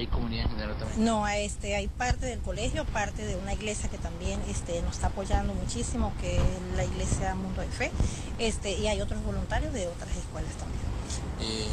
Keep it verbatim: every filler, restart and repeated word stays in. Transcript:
hay comunidad en general también? No, este, hay parte del colegio, parte de una iglesia que también este, nos está apoyando muchísimo, que es la iglesia Mundo de Fe, este, y hay otros voluntarios de otras escuelas también. Eh,